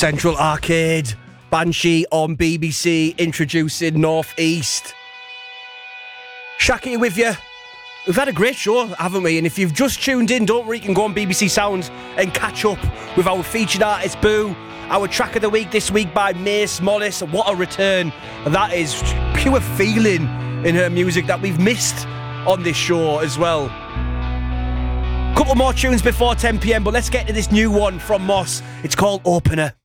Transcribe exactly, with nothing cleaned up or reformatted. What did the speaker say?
Central Arcade, Banshee on B B C, introducing North East. Shaki with you. We've had a great show, haven't we? And if you've just tuned in, don't worry, you can go on B B C Sounds and catch up with our featured artist, Boo. Our track of the week this week by Mace Mollis. What a return. That is pure feeling in her music that we've missed on this show as well. Couple more tunes before ten p.m, but let's get to this new one from Moss. It's called Opener.